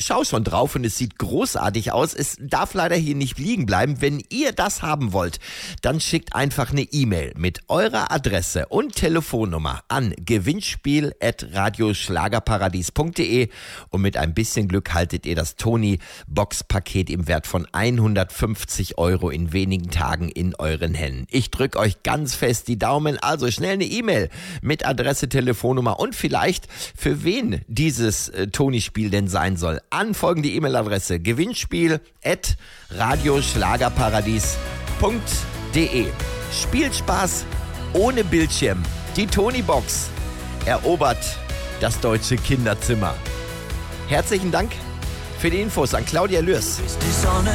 schaue schon drauf und es sieht großartig aus. Es darf leider hier nicht liegen bleiben. Wenn ihr das haben wollt, dann schickt einfach eine E-Mail mit eurer Adresse und Telefonnummer an gewinnspiel@radioschlagerparadies.de und mit ein bisschen Glück haltet ihr das Tony-Box-Paket im Wert von 150 € in wenigen Tagen in euren Händen. Ich drücke euch ganz fest die Daumen, also schnell eine E-Mail mit Adresse, Telefonnummer und vielleicht für wen dieses Tony-Spiel denn sein soll. An folgende E-Mail-Adresse: gewinnspiel@radioschlagerparadies.de. Spielspaß ohne Bildschirm. Die Tony-Box erobert das deutsche Kinderzimmer. Herzlichen Dank für die Infos an Claudia Lürs.